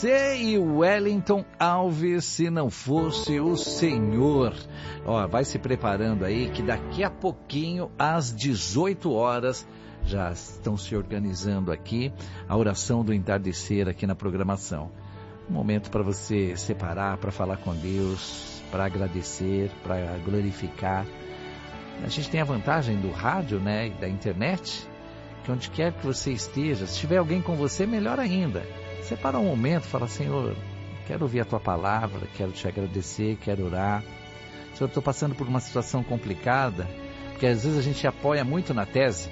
você e Wellington Alves, se não fosse o Senhor. Ó, vai se preparando aí que daqui a pouquinho, às 18 horas, já estão se organizando aqui a oração do entardecer aqui na programação. Um momento para você separar, para falar com Deus, para agradecer, para glorificar. A gente tem a vantagem do rádio, né, e da internet, que onde quer que você esteja, se tiver alguém com você, melhor ainda. Separa um momento, fala: Senhor, quero ouvir a Tua palavra, quero Te agradecer, quero orar. Senhor, estou passando por uma situação complicada, porque às vezes a gente apoia muito na tese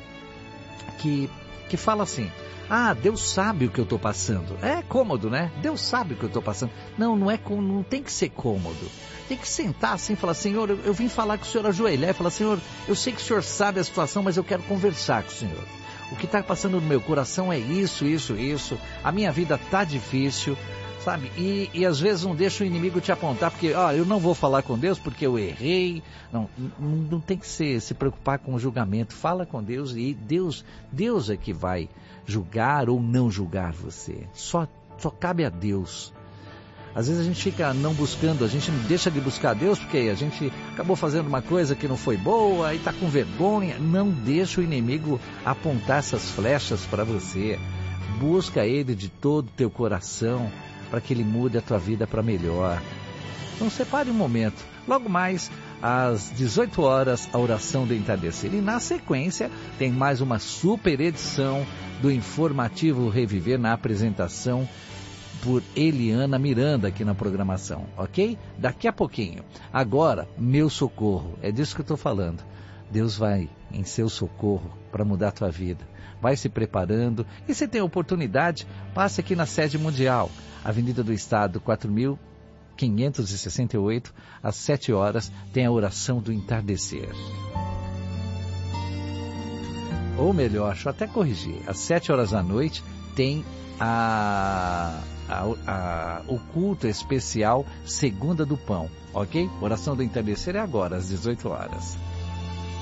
que fala assim: ah, Deus sabe o que eu estou passando. É cômodo, né? Deus sabe o que eu estou passando. Não, não tem que ser cômodo. Tem que sentar assim e falar: Senhor, eu vim falar com o Senhor, ajoelhar e falar: Senhor, eu sei que o Senhor sabe a situação, mas eu quero conversar com o Senhor. O que está passando no meu coração é isso. A minha vida está difícil, sabe? E às vezes não deixa o inimigo te apontar, porque eu não vou falar com Deus porque eu errei. Não tem que se preocupar com o julgamento. Fala com Deus e Deus é que vai julgar ou não julgar você. Só cabe a Deus. Às vezes a gente fica não buscando, a gente não deixa de buscar Deus porque a gente acabou fazendo uma coisa que não foi boa e está com vergonha. Não deixa o inimigo apontar essas flechas para você. Busca Ele de todo o teu coração para que Ele mude a tua vida para melhor. Então separe um momento. Logo mais, às 18 horas, a oração do entardecer. E na sequência, tem mais uma super edição do Informativo Reviver na apresentação por Eliana Miranda aqui na programação, ok? Daqui a pouquinho. Agora, meu socorro, é disso que eu estou falando. Deus vai em seu socorro para mudar a tua vida. Vai se preparando e se tem oportunidade, passe aqui na sede mundial, Avenida do Estado 4568, às 7 horas, tem a oração do entardecer. Ou melhor, deixa eu até corrigir, às 7 horas da noite tem o culto especial Segunda do Pão, ok? Oração do entardecer é agora, às 18 horas.